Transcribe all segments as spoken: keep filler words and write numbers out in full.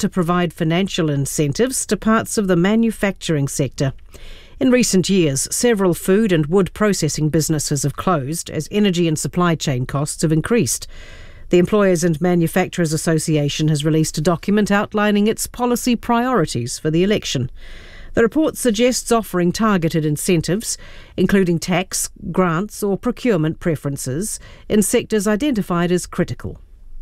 to provide financial incentives to parts of the manufacturing sector. In recent years, several food and wood processing businesses have closed as energy and supply chain costs have increased. The Employers and Manufacturers Association has released a document outlining its policy priorities for the election. The report suggests offering targeted incentives, including tax, grants or procurement preferences, in sectors identified as critical.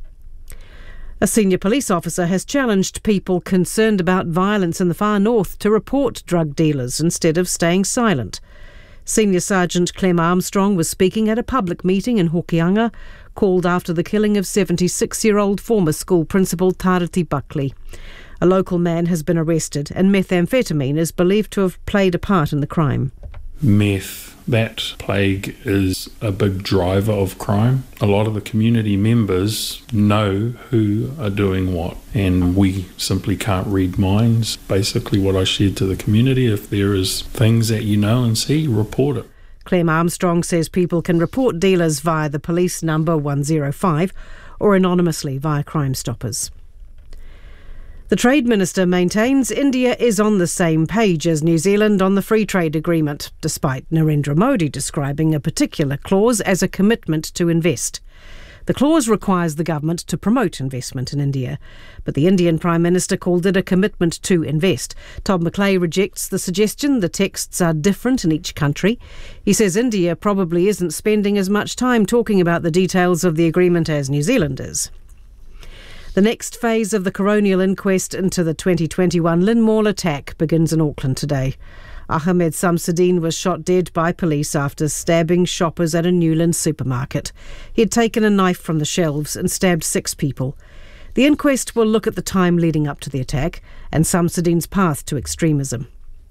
A senior police officer has challenged people concerned about violence in the far north to report drug dealers instead of staying silent. Senior Sergeant Clem Armstrong was speaking at a public meeting in Hokianga, called after the killing of seventy-six-year-old former school principal Tarati Buckley. A local man has been arrested and methamphetamine is believed to have played a part in the crime. Meth, that plague is a big driver of crime. A lot of the community members know who are doing what, and we simply can't read minds. Basically what I shared to the community, if there is things that you know and see, report it. Clem Armstrong says people can report dealers via the police number one oh five or anonymously via Crime Stoppers. The Trade Minister maintains India is on the same page as New Zealand on the free trade agreement, despite Narendra Modi describing a particular clause as a commitment to invest. The clause requires the government to promote investment in India, but the Indian Prime Minister called it a commitment to invest. Todd McClay rejects the suggestion the texts are different in each country. He says India probably isn't spending as much time talking about the details of the agreement as New Zealand is. The next phase of the coronial inquest into the twenty twenty-one Lynn Mall attack begins in Auckland today. Ahmed Samsudeen was shot dead by police after stabbing shoppers at a Newlands supermarket. He had taken a knife from the shelves and stabbed six people. The inquest will look at the time leading up to the attack and Samsudeen's path to extremism.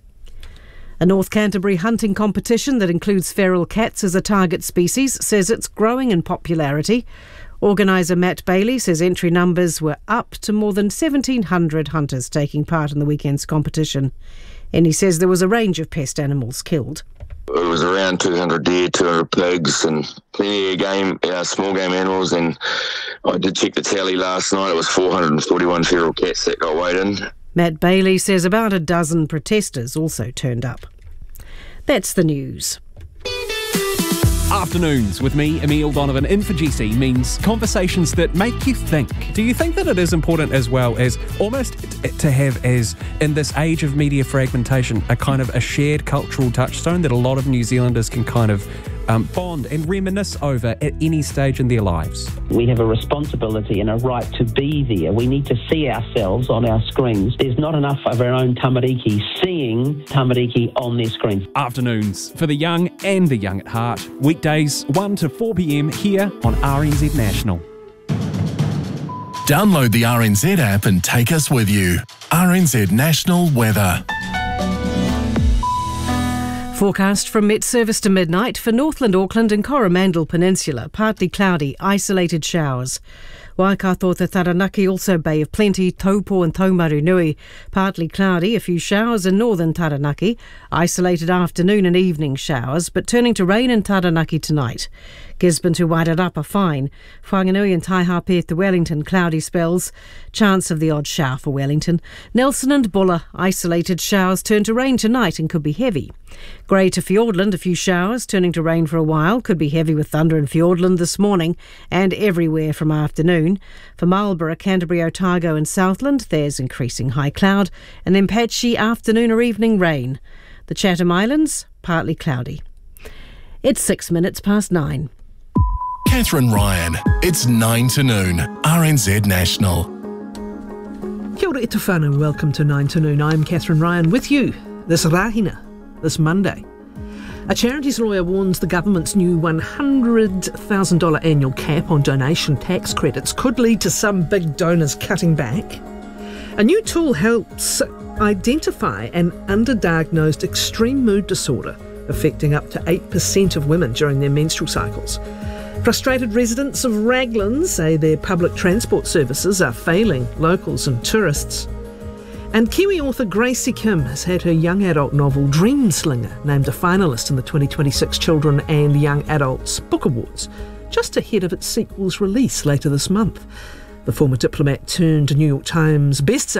A North Canterbury hunting competition that includes feral cats as a target species says it's growing in popularity. Organiser Matt Bailey says entry numbers were up to more than seventeen hundred hunters taking part in the weekend's competition. And he says there was a range of pest animals killed. It was around two hundred deer, two hundred pigs and plenty of game, uh, small game animals. And I did check the tally last night. It was four hundred forty-one feral cats that got weighed in. Matt Bailey says about a dozen protesters also turned up. That's the news. Afternoons with me, Emile Donovan, in for G C means conversations that make you think. Do you think that it is important as well as almost to have, as in this age of media fragmentation, a kind of a shared cultural touchstone that a lot of New Zealanders can kind of um, bond and reminisce over at any stage in their lives? We have a responsibility and a right to be there. We need to see ourselves on our screens. There's not enough of our own tamariki seeing tamariki on their screens. Afternoons for the young and the young at heart. Weekdays one to four p.m. here on R N Z National. Download the R N Z app and take us with you. R N Z National Weather. Forecast from Met Service to midnight for Northland, Auckland and Coromandel Peninsula. Partly cloudy, isolated showers. Waikato to Taranaki, also Bay of Plenty, Taupo and Taumarunui. Partly cloudy, a few showers in northern Taranaki. Isolated afternoon and evening showers, but turning to rain in Taranaki tonight. Gisborne to Wairarapa fine. Whanganui and Taihape to Wellington, cloudy spells. Chance of the odd shower for Wellington. Nelson and Buller, isolated showers turn to rain tonight and could be heavy. Grey to Fiordland, a few showers, turning to rain for a while. Could be heavy with thunder in Fiordland this morning and everywhere from afternoon. For Marlborough, Canterbury, Otago and Southland, there's increasing high cloud. And then patchy afternoon or evening rain. The Chatham Islands, partly cloudy. It's six minutes past nine. Catherine Ryan, it's nine to noon, R N Z National. Kia ora e te whānau, welcome to nine to noon. I'm Catherine Ryan with you this Rahina, this Monday. A charities lawyer warns the government's new one hundred thousand dollars annual cap on donation tax credits could lead to some big donors cutting back. A new tool helps identify an underdiagnosed extreme mood disorder affecting up to eight percent of women during their menstrual cycles. Frustrated residents of Raglan say their public transport services are failing locals and tourists. And Kiwi author Gracie Kim has had her young adult novel Dreamslinger named a finalist in the twenty twenty-six Children and Young Adults Book Awards, just ahead of its sequel's release later this month. The former diplomat turned New York Times bestseller